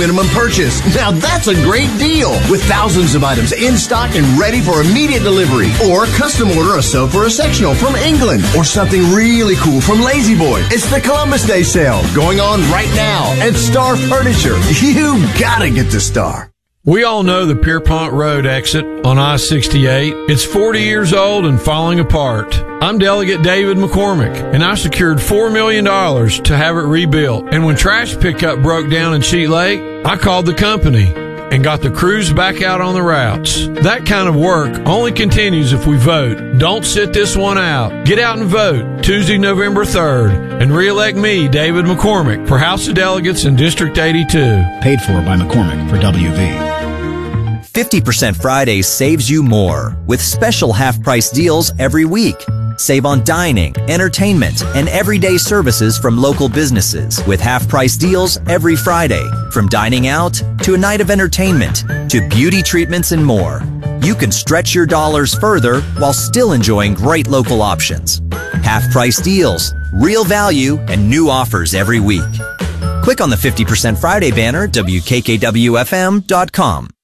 minimum purchase. Now that's a great deal. With thousands of items in stock and ready for immediate delivery. Or custom order a sofa or a sectional from England. Or something really cool from Lazy Boy. It's the Columbus Day sale going on right now at Star Furniture. You gotta get to Star. We all know the Pierpont Road exit on I-68. It's 40 years old and falling apart. I'm Delegate David McCormick, and I secured $4 million to have it rebuilt. And when trash pickup broke down in Sheet Lake, I called the company and got the crews back out on the routes. That kind of work only continues if we vote. Don't sit this one out. Get out and vote Tuesday, November 3rd, and re-elect me, David McCormick, for House of Delegates in District 82. Paid for by McCormick for WV. 50% Fridays saves you more with special half-price deals every week. Save on dining, entertainment, and everyday services from local businesses with half-price deals every Friday. From dining out to a night of entertainment to beauty treatments and more. You can stretch your dollars further while still enjoying great local options. Half-price deals, real value, and new offers every week. Click on the 50% Friday banner at WKKWFM.com.